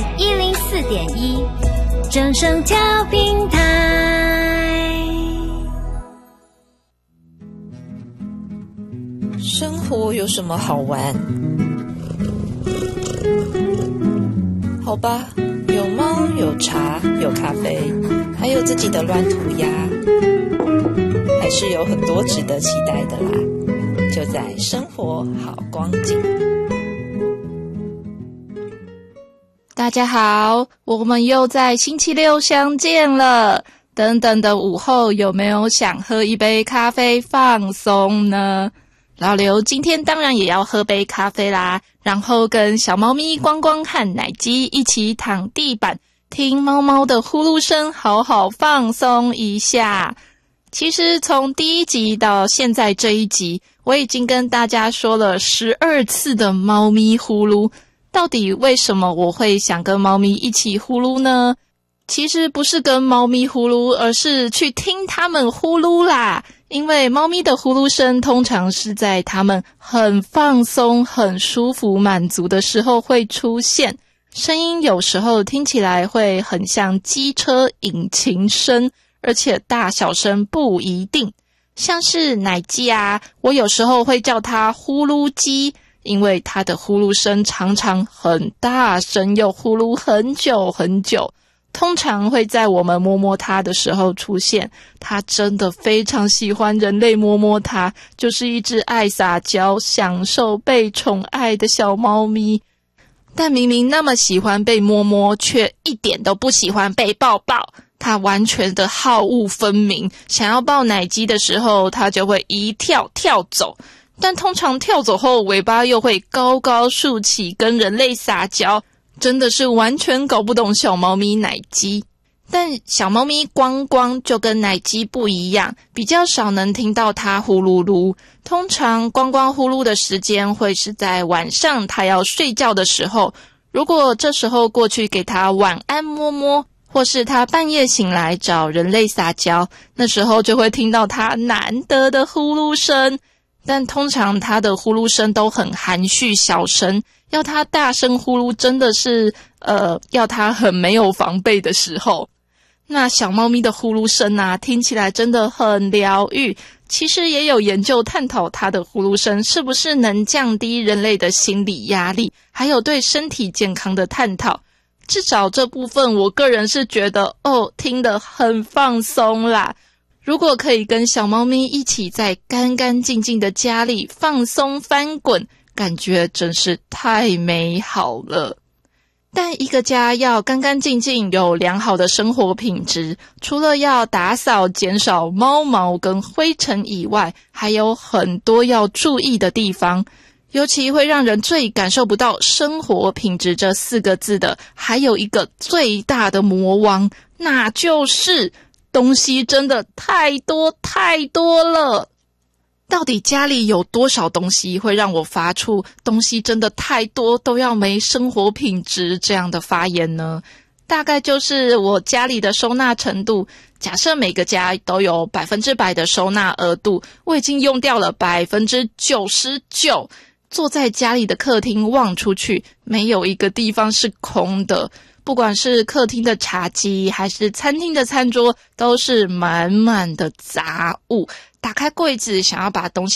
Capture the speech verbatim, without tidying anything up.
一零四点一，正声调频台。 生活有什么好玩？好吧，有猫，有茶，有咖啡，还有自己的乱涂鸦，还是有很多值得期待的啦。就在生活好光景。大家好，我们又在星期六相见了。等等的午后，有没有想喝一杯咖啡放松呢？老刘今天当然也要喝杯咖啡啦，然后跟小猫咪光光和奶鸡一起躺地板，听猫猫的呼噜声，好好放松一下。其实从第一集到现在这一集，我已经跟大家说了十二次的猫咪呼噜。到底为什么我会想跟猫咪一起呼噜呢？其实不是跟猫咪呼噜，而是去听它们呼噜啦。因为猫咪的呼噜声通常是在它们很放松、很舒服、满足的时候会出现。声音有时候听起来会很像机车引擎声，而且大小声不一定。像是奶鸡啊，我有时候会叫它呼噜鸡，因为它的呼噜声常常很大声，又呼噜很久很久。通常会在我们摸摸它的时候出现，它真的非常喜欢人类摸摸它，就是一只爱撒娇、享受被宠爱的小猫咪。但明明那么喜欢被摸摸，却一点都不喜欢被抱抱。它完全的好恶分明，想要抱奶鸡的时候，它就会一跳跳走。但通常跳走后，尾巴又会高高竖起，跟人类撒娇。真的是完全搞不懂小猫咪奶鸡。但小猫咪光光就跟奶鸡不一样，比较少能听到它呼噜噜。通常光光呼噜的时间会是在晚上它要睡觉的时候，如果这时候过去给它晚安摸摸，或是它半夜醒来找人类撒娇，那时候就会听到它难得的呼噜声。但通常它的呼噜声都很含蓄小声，要它大声呼噜真的是呃，要它很没有防备的时候。那小猫咪的呼噜声啊，听起来真的很疗愈。其实也有研究探讨它的呼噜声是不是能降低人类的心理压力，还有对身体健康的探讨。至少这部分我个人是觉得哦，听得很放松啦。如果可以跟小猫咪一起在干干净净的家里放松翻滚，感觉真是太美好了。但一个家要干干净净，有良好的生活品质，除了要打扫减少猫毛跟灰尘以外，还有很多要注意的地方。尤其会让人最感受不到生活品质这四个字的，还有一个最大的魔王，那就是东西真的太多太多了。到底家里有多少东西会让我发出东西真的太多都要没生活品质这样的发言呢？大概就是我家里的收纳程度，假设每个家都有百分之百的收纳额度，我已经用掉了百分之九十九。坐在家里的客厅望出去，没有一个地方是空的。不管是客厅的茶几还是餐厅的餐桌，都是满满的杂物。打开柜子想要把东西